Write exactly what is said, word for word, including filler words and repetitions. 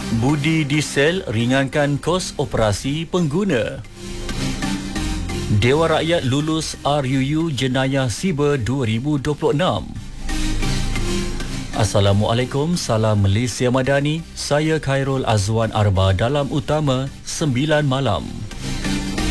Budi diesel ringankan kos operasi pengguna. Dewan Rakyat lulus R U U Jenayah Siber dua ribu dua puluh enam. Assalamualaikum, salam Malaysia Madani. Saya Khairul Azwan Arba dalam Utama sembilan malam.